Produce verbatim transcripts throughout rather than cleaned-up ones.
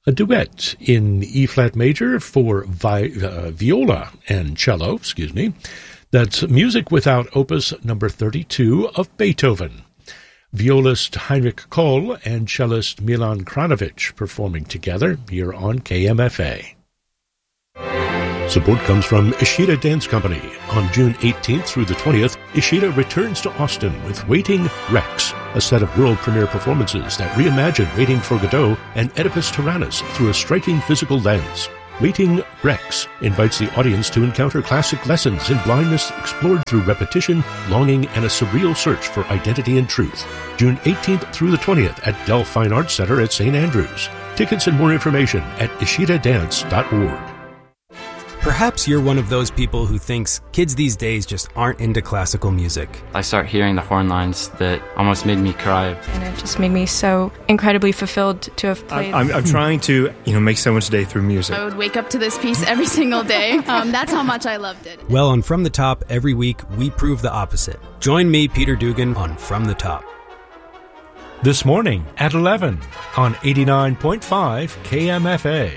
a duet in E-flat major for vi- uh, viola and cello, excuse me. That's music without opus number thirty-two of Beethoven. Violist Heinrich Kohl and cellist Milan Kranovich performing together here on K M F A. Support comes from Ishida Dance Company. On June eighteenth through the twentieth, Ishida returns to Austin with Waiting Rex, a set of world premiere performances that reimagine Waiting for Godot and Oedipus Tyrannus through a striking physical lens. Waiting Rex invites the audience to encounter classic lessons in blindness explored through repetition, longing, and a surreal search for identity and truth. June eighteenth through the twentieth at Dell Fine Arts Center at Saint Andrews. Tickets and more information at ishida dance dot org. Perhaps you're one of those people who thinks kids these days just aren't into classical music. I start hearing the horn lines that almost made me cry. And it just made me so incredibly fulfilled to have played. I'm, I'm trying to, you know, make someone's day through music. I would wake up to this piece every single day. Um, that's how much I loved it. Well, on From the Top, every week, we prove the opposite. Join me, Peter Dugan, on From the Top. This morning at eleven on eighty-nine point five K M F A.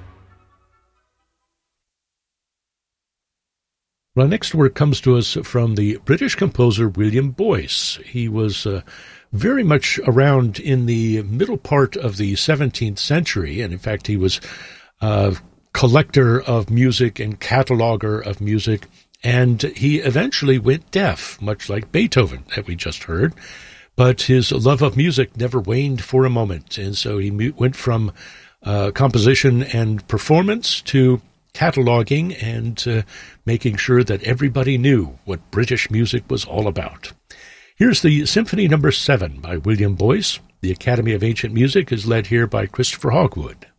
Well, next word comes to us from the British composer William Boyce. He was uh, very much around in the middle part of the seventeenth century, and in fact he was a collector of music and cataloger of music, and he eventually went deaf, much like Beethoven that we just heard, but his love of music never waned for a moment, and so he went from uh, composition and performance to cataloging and uh, making sure that everybody knew what British music was all about. Here's the Symphony Number seven by William Boyce. The Academy of Ancient Music is led here by Christopher Hogwood.